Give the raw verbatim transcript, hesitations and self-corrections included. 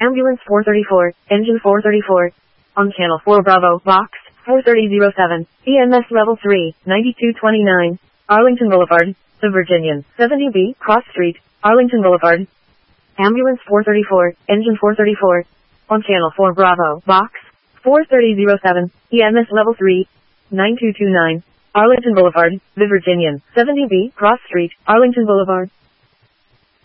Ambulance four thirty-four, engine four thirty-four. On channel four Bravo, box four thirty oh seven, E M S level three, ninety-two twenty-nine, Arlington Boulevard, The Virginian, seventy B, Cross Street, Arlington Boulevard. Ambulance four thirty-four, engine four thirty-four. On channel four Bravo, box four thirty oh seven, E M S level three, nine two two nine, Arlington Boulevard, The Virginian, seventy B, Cross Street, Arlington Boulevard.